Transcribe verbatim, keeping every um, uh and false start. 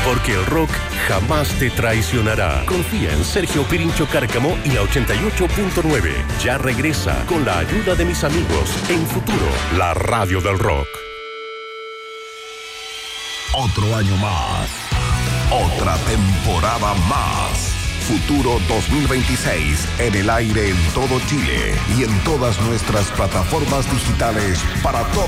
Porque el rock jamás te traicionará. Confía en Sergio Pirincho Cárcamo y la ochenta y ocho punto nueve. Ya regresa con la ayuda de mis amigos en Futuro, la radio del rock. Otro año más. Otra temporada más. Futuro dos mil veintiséis en el aire en todo Chile y en todas nuestras plataformas digitales para todos.